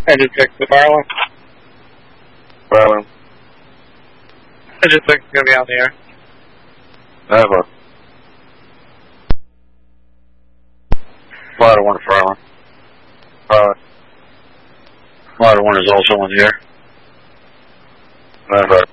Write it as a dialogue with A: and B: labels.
A: Engine 6 to fire alarm.
B: Fire alarm.
A: Engine 6 is going to be on the air.
B: Never. Flight 1 to fire alarm. Flight 1 is also on the air. Never.